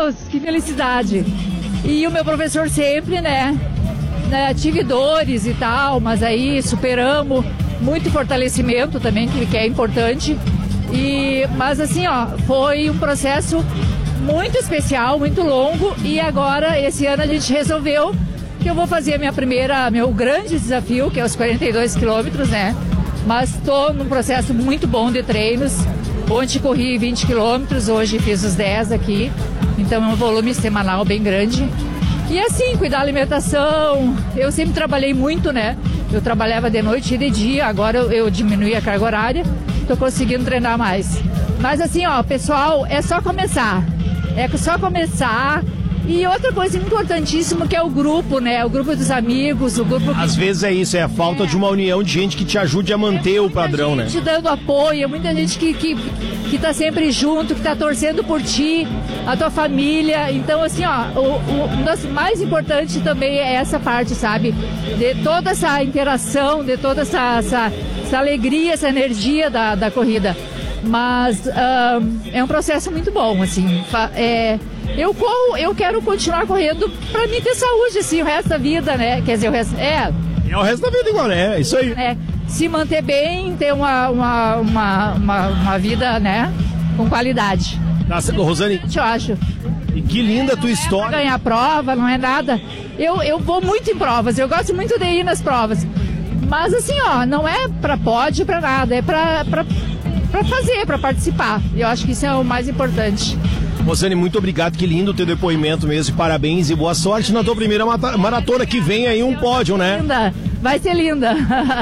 Deus, que felicidade. E o meu professor sempre, né, tive dores e tal, mas aí superamos, muito fortalecimento também, que é importante. Mas assim, ó, foi um processo muito especial, muito longo, e agora, esse ano, a gente resolveu que eu vou fazer meu grande desafio, que é os 42 quilômetros, né? Mas estou num processo muito bom de treinos. Ontem corri 20 quilômetros, hoje fiz os 10 aqui, então é um volume semanal bem grande. E assim, cuidar da alimentação, eu sempre trabalhei muito, né? Eu trabalhava de noite e de dia, agora eu diminuí a carga horária, estou conseguindo treinar mais. Mas assim, ó, pessoal, é só começar. E outra coisa importantíssima que é o grupo, né? O grupo dos amigos, o grupo... Às vezes é isso, é a falta de uma união de gente que te ajude a manter o padrão, né? Muita gente dando apoio, muita gente que tá sempre junto, que tá torcendo por ti, a tua família. Então, assim, ó, o mais importante também é essa parte, sabe? De toda essa interação, de toda essa alegria, essa energia da corrida. Mas é um processo muito bom, assim. Eu quero continuar correndo pra mim ter saúde, assim, o resto da vida, né? Quer dizer, o resto da vida igual, né? É isso aí. Se manter bem, ter uma vida, né? Com qualidade. Tá, Rosane, eu acho. E que linda a tua história. Não é ganhar prova, não é nada. Eu vou muito em provas, eu gosto muito de ir nas provas. Mas assim, ó, não é pra pódio, pra nada, é pra fazer, pra participar. E eu acho que isso é o mais importante. Rosane, muito obrigado, que lindo o teu depoimento mesmo, parabéns e boa sorte na tua primeira maratona, que vem aí um pódio, né? Linda, vai ser linda.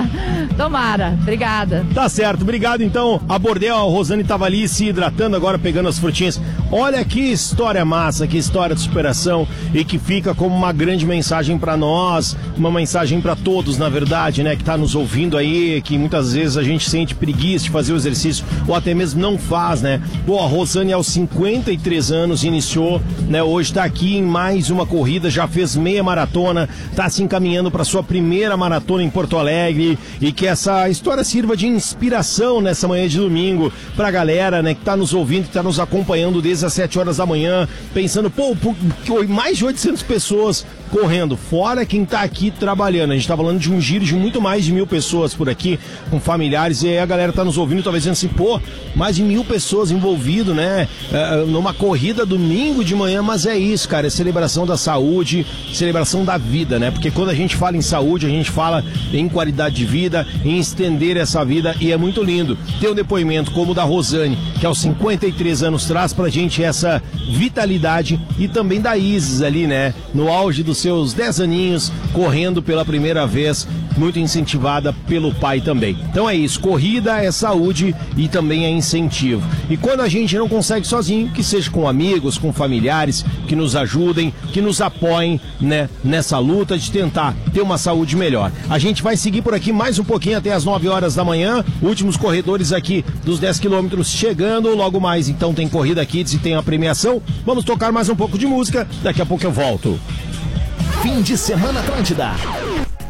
Tomara, obrigada. Tá certo, obrigado então. A Bordel, a Rosane tava ali se hidratando, agora pegando as frutinhas. Olha que história massa, que história de superação, e que fica como uma grande mensagem pra nós, uma mensagem pra todos, na verdade, né, que tá nos ouvindo aí, que muitas vezes a gente sente preguiça de fazer o exercício, ou até mesmo não faz, né? Pô, a Rosane aos 53 anos iniciou, né, hoje tá aqui em mais uma corrida, já fez meia maratona, tá se encaminhando para sua primeira maratona em Porto Alegre, e que essa história sirva de inspiração nessa manhã de domingo pra galera, né, que tá nos ouvindo, que tá nos acompanhando desde as 7 horas da manhã, pensando, pô, mais de 800 pessoas correndo, fora quem tá aqui trabalhando. A gente tá falando de um giro de muito mais de 1.000 pessoas por aqui, com familiares, e aí a galera tá nos ouvindo, talvez dizendo assim, pô, mais de 1.000 pessoas envolvidas, né, numa corrida domingo de manhã, mas é isso, cara, é celebração da saúde, celebração da vida, né, porque quando a gente fala em saúde, a gente fala em qualidade de vida, em estender essa vida, e é muito lindo ter um depoimento como o da Rosane, que aos 53 anos traz pra gente essa vitalidade, e também da Isis ali, né, no auge dos seus 10 aninhos, correndo pela primeira vez, muito incentivada pelo pai também. Então é isso, corrida é saúde e também é incentivo. E quando a gente não consegue sozinho, que seja com amigos, com familiares, que nos ajudem, que nos apoiem, né, nessa luta de tentar ter uma saúde melhor. A gente vai seguir por aqui mais um pouquinho até as 9 horas da manhã, últimos corredores aqui dos 10 quilômetros chegando, logo mais então tem Corrida Kids e tem a premiação. Vamos tocar mais um pouco de música, daqui a pouco eu volto. Fim de Semana Atlântida.